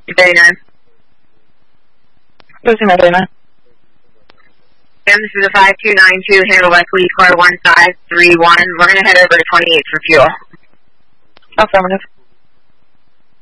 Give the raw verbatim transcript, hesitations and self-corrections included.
thirty-nine. Pushing my thirty-nine. Sam, this is a five two nine two, handle by police car one five three one. We're going to head over to twenty-eight for fuel. Affirmative.